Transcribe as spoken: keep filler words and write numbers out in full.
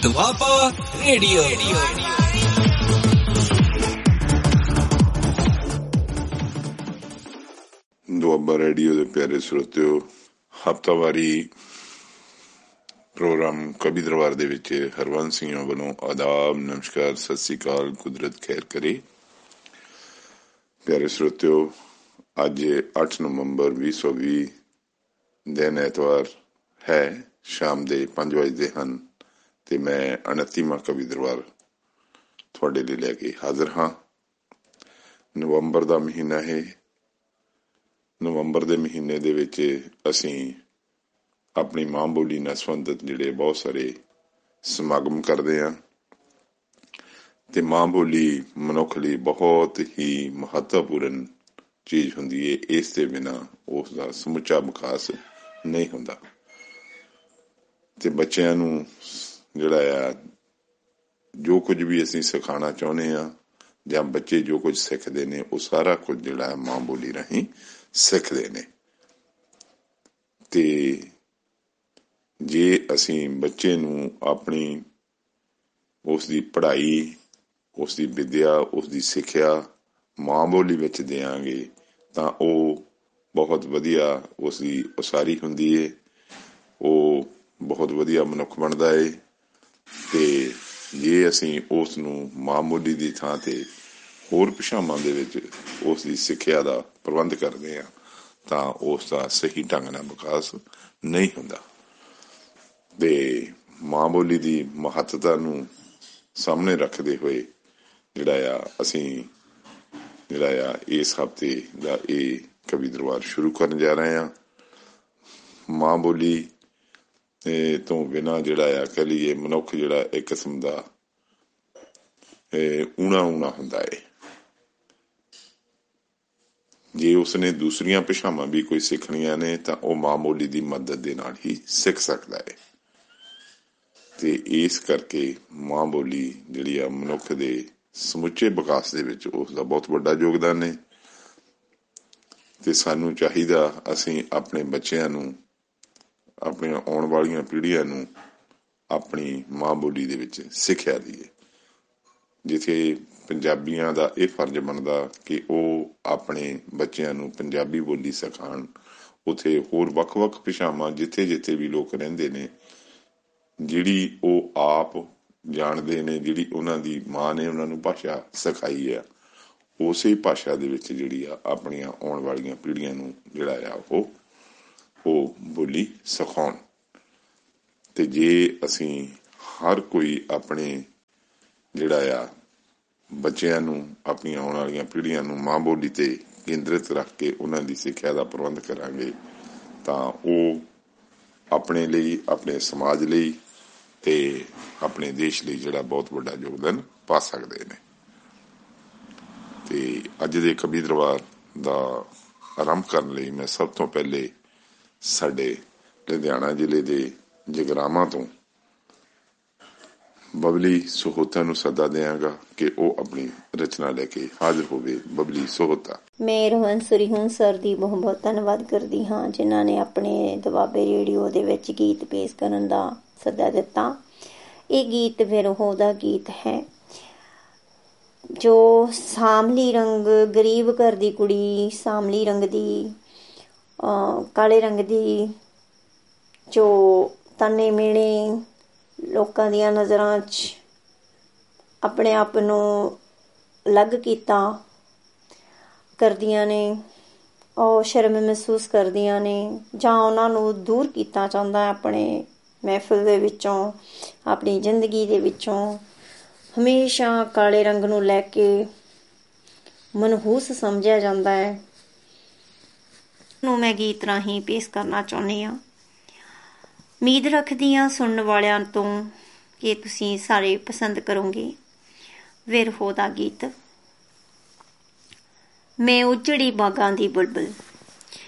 Doaba radio. Doaba radio ਦੇ ਪਿਆਰੇ ਸਰੋਤਿਓ, ਹਫ਼ਤਾਵਾਰੀ ਪ੍ਰੋਗਰਾਮ ਕਵੀ ਦਰਬਾਰ ਦੇ ਵਿੱਚ ਹਰਵੰਸ ਸਿੰਘ ਵੱਲੋਂ ਆਦਾਬ, ਨਮਸਕਾਰ, ਸਤਿ ਸ੍ਰੀ ਅਕਾਲ, ਕੁਦਰਤ ਖੈਰ ਕਰੇ। ਪਿਆਰੇ ਸਰੋਤਿਓ, ਅੱਜ ਅੱਠ ਨਵੰਬਰ ਵੀਹ ਸੌ ਵੀਹ ਦਿਨ ਐਤਵਾਰ ਹੈ, ਸ਼ਾਮ ਦੇ ਪੰਜ ਵਜਦੇ ਹਨ ਤੇ ਮੈਂ ਉਨੱਤੀਵਾਂ ਕਵੀ ਦਰਬਾਰ ਤੁਹਾਡੇ ਲਈ ਲੈ ਕੇ ਹਾਜ਼ਰ ਹਾਂ। ਨਵੰਬਰ ਦਾ ਮਹੀਨਾ ਹੈ। ਨਵੰਬਰ ਦੇ ਮਹੀਨੇ ਦੇ ਵਿੱਚ ਅਸੀਂ ਆਪਣੀ ਮਾਂ ਬੋਲੀ ਨਾਲ ਸੰਬੰਧਿਤ ਜਿਹੜੇ ਬਹੁਤ ਸਾਰੇ ਸਮਾਗਮ ਕਰਦੇ ਹਾਂ ਤੇ ਮਾਂ ਬੋਲੀ ਮਨੁੱਖ ਲਈ ਬਹੁਤ ਹੀ ਮਹੱਤਵਪੂਰਨ ਚੀਜ਼ ਹੁੰਦੀ ਹੈ। ਇਸ ਦੇ ਬਿਨਾਂ ਉਸ ਦਾ ਸਮੁੱਚਾ ਵਿਕਾਸ ਨਹੀਂ ਹੁੰਦਾ ਤੇ ਬੱਚਿਆਂ ਨੂੰ ਜਿਹੜਾ ਆ ਜੋ ਕੁਝ ਵੀ ਅਸੀਂ ਸਿਖਾਉਣਾ ਚਾਹੁੰਦੇ ਹਾਂ ਜਾਂ ਬੱਚੇ ਜੋ ਕੁਝ ਸਿੱਖਦੇ ਨੇ ਉਹ ਸਾਰਾ ਕੁਝ ਜਿਹੜਾ ਹੈ ਮਾਂ ਬੋਲੀ ਰਾਹੀਂ ਸਿੱਖਦੇ ਨੇ। ਤੇ ਜੇ ਅਸੀਂ ਬੱਚੇ ਨੂੰ ਆਪਣੀ ਉਸ ਦੀ ਪੜ੍ਹਾਈ, ਉਸ ਦੀ ਵਿੱਦਿਆ, ਉਸ ਦੀ ਸਿੱਖਿਆ ਮਾਂ ਬੋਲੀ ਵਿੱਚ ਦਿਆਂਗੇ ਤਾਂ ਉਹ ਬਹੁਤ ਵਧੀਆ ਉਸ ਦੀ ਉਸਾਰੀ ਹੁੰਦੀ ਹੈ, ਉਹ ਬਹੁਤ ਵਧੀਆ ਮਨੁੱਖ ਬਣਦਾ ਹੈ। ਤੇ ਜੇ ਅਸੀਂ ਉਸ ਨੂੰ ਮਾਂ ਬੋਲੀ ਦੀ ਥਾਂ ਤੇ ਹੋਰ ਭਾਸ਼ਾਵਾਂ ਦੇ ਵਿੱਚ ਉਸ ਦੀ ਸਿੱਖਿਆ ਦਾ ਪ੍ਰਬੰਧ ਕਰਦੇ ਹਾਂ ਤਾਂ ਉਸ ਦਾ ਸਹੀ ਢੰਗ ਨਾਲ ਵਿਕਾਸ ਨਹੀਂ ਹੁੰਦਾ। ਤੇ ਮਾਂ ਬੋਲੀ ਦੀ ਮਹੱਤਤਾ ਨੂੰ ਸਾਹਮਣੇ ਰੱਖਦੇ ਹੋਏ ਜਿਹੜਾ ਆ ਅਸੀਂ ਜਿਹੜਾ ਆ ਇਸ ਹਫ਼ਤੇ ਦਾ ਇਹ ਕਵੀ ਦਰਬਾਰ ਸ਼ੁਰੂ ਕਰਨ ਜਾ ਰਹੇ ਹਾਂ। ਮਾਂ ਬੋਲੀ ਤੋਂ ਬਿਨਾਂ ਜਿਹੜਾ ਆ ਕਹਿ ਲਈਏ ਮਨੁੱਖ ਜਿਹੜਾ ਇੱਕ ਕਿਸਮ ਦਾ ਊਣਾ ਊਣਾ ਹੁੰਦਾ ਹੈ। ਜੇ ਉਸਨੇ ਦੂਸਰੀਆਂ ਭਾਸ਼ਾਵਾਂ ਵੀ ਕੋਈ ਸਿੱਖਣੀਆਂ ਨੇ ਤਾਂ ਉਹ ਮਾਂ ਬੋਲੀ ਦੀ ਮਦਦ ਦੇ ਨਾਲ ਹੀ ਸਿੱਖ ਸਕਦਾ ਹੈ। ਤੇ ਇਸ ਕਰਕੇ ਮਾਂ ਬੋਲੀ ਜਿਹੜੀ ਆ ਮਨੁੱਖ ਦੇ ਸਮੁੱਚੇ ਵਿਕਾਸ ਦੇ ਵਿੱਚ ਉਸਦਾ ਬਹੁਤ ਵੱਡਾ ਯੋਗਦਾਨ ਹੈ। ਤੇ ਸਾਨੂੰ ਚਾਹੀਦਾ ਅਸੀਂ ਆਪਣੇ ਬੱਚਿਆਂ ਨੂੰ, ਆਪਣੀਆਂ ਆਉਣ ਵਾਲੀਆਂ ਪੀੜ੍ਹੀਆਂ ਨੂੰ ਆਪਣੀ ਮਾਂ ਬੋਲੀ ਦੇ ਵਿੱਚ ਸਿੱਖਿਆ ਦਈਏ। ਜਿੱਥੇ ਪੰਜਾਬੀਆਂ ਦਾ ਇਹ ਫਰਜ਼ ਬਣਦਾ ਕਿ ਉਹ ਆਪਣੇ ਬੱਚਿਆਂ ਨੂੰ ਪੰਜਾਬੀ ਬੋਲੀ ਸਿਖਾਉਣ, ਉੱਥੇ ਹੋਰ ਵੱਖ ਵੱਖ ਭਾਸ਼ਾਵਾਂ ਜਿੱਥੇ ਜਿੱਥੇ ਵੀ ਲੋਕ ਰਹਿੰਦੇ ਨੇ ਜਿਹੜੀ ਉਹ ਆਪ ਜਾਣਦੇ ਨੇ, ਜਿਹੜੀ ਉਹਨਾਂ ਦੀ ਮਾਂ ਨੇ ਉਹਨਾਂ ਨੂੰ ਭਾਸ਼ਾ ਸਿਖਾਈ ਆ, ਉਸੇ ਭਾਸ਼ਾ ਦੇ ਵਿੱਚ ਜਿਹੜੀ ਆ ਆਪਣੀਆਂ ਆਉਣ ਵਾਲੀਆਂ ਪੀੜ੍ਹੀਆਂ ਨੂੰ ਜਿਹੜਾ ਆ ਉਹ ਉਹ ਬੋਲੀ ਸਿਖਾਉਣ। ਤੇ ਜੇ ਅਸੀਂ ਹਰ ਕੋਈ ਆਪਣੇ ਜਿਹੜਾ ਆ ਬੱਚਿਆਂ ਨੂੰ, ਆਪਣੀਆਂ ਆਉਣ ਵਾਲੀਆਂ ਪੀੜ੍ਹੀਆਂ ਨੂੰ ਮਾਂ ਬੋਲੀ ਤੇ ਕੇਂਦਰਿਤ ਰੱਖ ਕੇ ਉਹਨਾਂ ਦੀ ਸਿੱਖਿਆ ਦਾ ਪ੍ਰਬੰਧ ਕਰਾਂਗੇ ਤਾਂ ਉਹ ਆਪਣੇ ਲਈ, ਆਪਣੇ ਸਮਾਜ ਲਈ ਤੇ ਆਪਣੇ ਦੇਸ਼ ਲਈ ਜਿਹੜਾ ਬਹੁਤ ਵੱਡਾ ਯੋਗਦਾਨ ਪਾ ਸਕਦੇ ਨੇ। ਤੇ ਅੱਜ ਦੇ ਕਵੀ ਦਰਬਾਰ ਦਾ ਆਰੰਭ ਕਰਨ ਲਈ ਮੈਂ ਸਭ ਤੋਂ ਪਹਿਲੇ ਸਾਡੇ ਲੁਧਿਆਣਾ ਜ਼ਿਲ੍ਹੇ ਦੇ ਜਗਰਾਵਾਂ ਤੋਂ ਬਬਲੀ ਸਹੋਤਾ ਨੂੰ ਸੱਦਾ ਦਿਆਂਗਾ ਕਿ ਉਹ ਆਪਣੀ ਰਚਨਾ ਲੈ ਕੇ ਹਾਜ਼ਰ ਹੋਵੇ। ਬਬਲੀ ਸਹੋਤਾ। ਮੈਂ ਹਰਵੰਸ ਸਿੰਘ ਸਰ ਦੀ ਬਹੁਤ ਬਹੁਤ ਧੰਨਵਾਦ ਕਰਦੀ ਹਾਂ ਜਿਨ੍ਹਾਂ ਨੇ ਆਪਣੇ ਦੁਆਬੇ ਰੇਡੀਓ ਦੇ ਵਿੱਚ ਗੀਤ ਪੇਸ਼ ਕਰਨ ਦਾ ਸੱਦਾ ਦਿੱਤਾ। ਇਹ ਗੀਤ ਵਿਰਹੋਂ ਦਾ ਗੀਤ ਹੈ ਜੋ ਸਾਂਵਲੀ ਰੰਗ, ਗਰੀਬ ਘਰ ਦੀ ਕੁੜੀ, ਸਾਂਵਲੀ ਰੰਗ ਦੀ, ਕਾਲੇ ਰੰਗ ਦੀ, ਜੋ ਤਾਨੇ ਮਿਹਣੇ ਲੋਕਾਂ ਦੀਆਂ ਨਜ਼ਰਾਂ 'ਚ ਆਪਣੇ ਆਪ ਨੂੰ ਅਲੱਗ ਕੀਤਾ ਕਰਦੀਆਂ ਨੇ, ਉਹ ਸ਼ਰਮ ਮਹਿਸੂਸ ਕਰਦੀਆਂ ਨੇ ਜਾਂ ਉਹਨਾਂ ਨੂੰ ਦੂਰ ਕੀਤਾ ਜਾਂਦਾ ਆਪਣੇ ਮਹਿਫਿਲ ਦੇ ਵਿੱਚੋਂ, ਆਪਣੀ ਜ਼ਿੰਦਗੀ ਦੇ ਵਿੱਚੋਂ। ਹਮੇਸ਼ਾ ਕਾਲੇ ਰੰਗ ਨੂੰ ਲੈ ਕੇ ਮਨਹੂਸ ਸਮਝਿਆ ਜਾਂਦਾ ਹੈ ਨੂੰ ਮੈਂ ਗੀਤ ਰਾਹੀਂ ਪੇਸ਼ ਕਰਨਾ ਚਾਹੁੰਦੀ ਹਾਂ। ਉਮੀਦ ਰੱਖਦੀ ਹਾਂ ਸੁਣਨ ਵਾਲਿਆਂ ਤੋਂ ਕਿ ਤੁਸੀਂ ਸਾਰੇ ਪਸੰਦ ਕਰੋਗੇ। ਵਿਰਹੋਂ ਦਾ ਗੀਤ। ਮੈਂ ਉਜੜੀ ਬਾਗਾਂ ਦੀ ਬੁਲਬੁਲ।